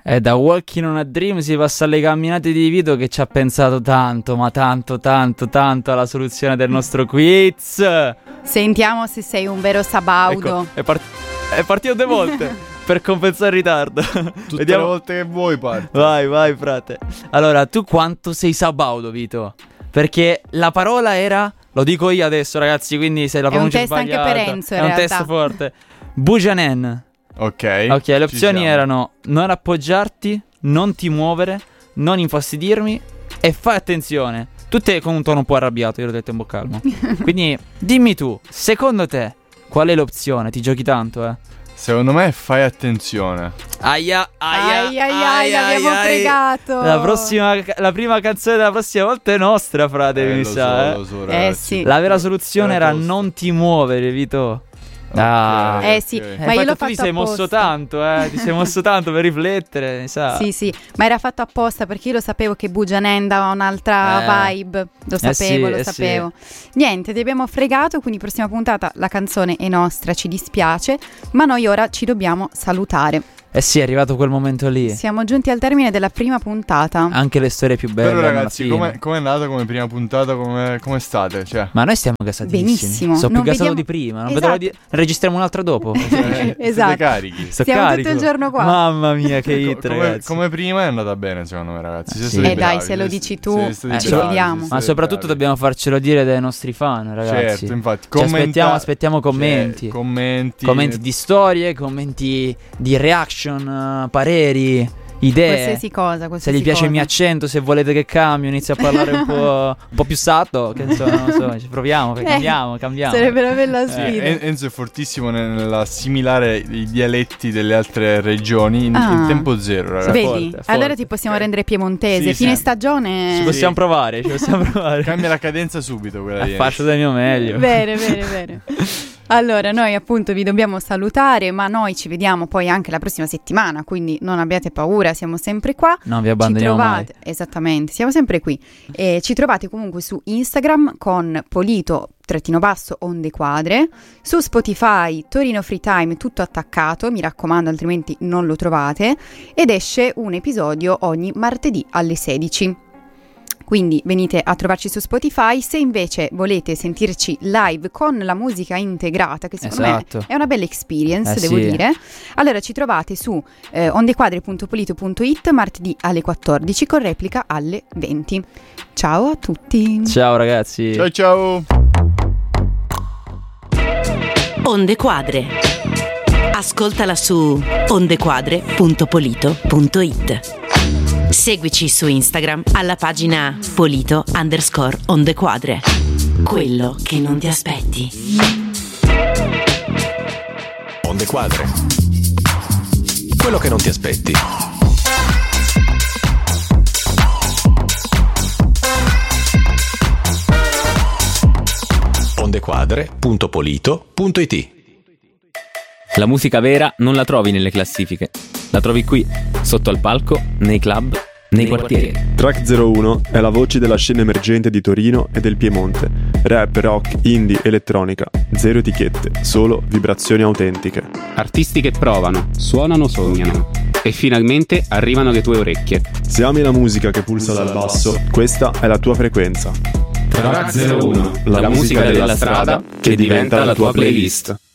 E da Walking on a Dream si passa alle camminate di Vito, che ci ha pensato tanto, ma tanto alla soluzione del nostro quiz. Sentiamo se sei un vero sabaudo. Ecco, è partito 2 volte per compensare il ritardo. Tutte le volte che vuoi parti. Vai, frate. Allora, tu quanto sei sabaudo, Vito? Perché la parola era, lo dico io adesso, ragazzi, quindi se la pronuncia sbagliata, è un test anche per Enzo, in realtà. realtà. È un test forte. Bujanen. Ok, le opzioni erano non appoggiarti, non ti muovere, non infastidirmi e fai attenzione. Tutte con un tono un po' arrabbiato, io l'ho detto un po' calmo. Quindi dimmi tu, secondo te qual è l'opzione? Ti giochi tanto, Secondo me fai attenzione. Aia, l'abbiamo fregato. La prima canzone della prossima volta è nostra, frate, mi sa. Lo so, ragazzi. Sì. La vera soluzione era non ti muovere, Vito. Sì, ma io l'ho fatto tu ti sei mosso tanto, ti sei mosso tanto per riflettere, mi sa. Sì, ma era fatto apposta perché io lo sapevo che Bujanen dava un'altra vibe. Lo sapevo. Sì. Niente, ti abbiamo fregato, quindi prossima puntata la canzone è nostra, ci dispiace, ma noi ora ci dobbiamo salutare. Sì, è arrivato quel momento lì. Siamo giunti al termine della prima puntata. Anche le storie più belle. Però ragazzi, com'è andata come prima puntata? Come state? Cioè. Ma noi stiamo gasatissimi. Benissimo. Sono più gasato di prima. Non vedo registriamo un'altra dopo. Esatto. Siete carichi. Stiamo tutto il giorno qua. Mamma mia, che hit, ragazzi. Come prima è andata bene, secondo me, ragazzi. Dai, se lo dici tu, ci vediamo. Ma soprattutto dobbiamo farcelo dire dai nostri fan, ragazzi. Certo, infatti. Aspettiamo commenti. Commenti di storie, commenti di reaction, pareri, idee, qualsiasi cosa. Se gli piace il mio accento, se volete che cambio, inizio a parlare un po' più satto, che insomma, non so, ci proviamo, cambiamo. Sarebbe una bella sfida. Enzo è fortissimo nell'assimilare i dialetti delle altre regioni in tempo zero, ragazzi. Vedi? Allora ti possiamo rendere piemontese. Fine stagione. Ci possiamo provare. Cambia la cadenza subito quella di faccio del mio meglio. Bene. Allora, noi appunto vi dobbiamo salutare, ma noi ci vediamo poi anche la prossima settimana, quindi non abbiate paura, siamo sempre qua. Non vi abbandoniamo mai. Esattamente, siamo sempre qui. E ci trovate comunque su Instagram con Polito_Onde Quadre, su Spotify Torino Free Time tutto attaccato, mi raccomando, altrimenti non lo trovate, ed esce un episodio ogni martedì alle 16. Quindi venite a trovarci su Spotify. Se invece volete sentirci live con la musica integrata, che secondo me è una bella experience, devo dire, allora ci trovate su ondequadre.polito.it martedì alle 14 con replica alle 20. Ciao a tutti. Ciao ragazzi. Ciao. Onde Quadre. Ascoltala su ondequadre.polito.it. Seguici su Instagram alla pagina Polito_Ondequadre. Quello che non ti aspetti. Onde Quadre. Quello che non ti aspetti. ondequadre.polito.it. La musica vera non la trovi nelle classifiche, la trovi qui, sotto al palco, nei club, nei quartieri. Track 01 è la voce della scena emergente di Torino e del Piemonte. Rap, rock, indie, elettronica. Zero etichette, solo vibrazioni autentiche. Artisti che provano, suonano, sognano e finalmente arrivano alle tue orecchie. Se ami la musica che pulsa dal basso, questa è la tua frequenza. Track 01, la musica della strada che diventa la tua playlist.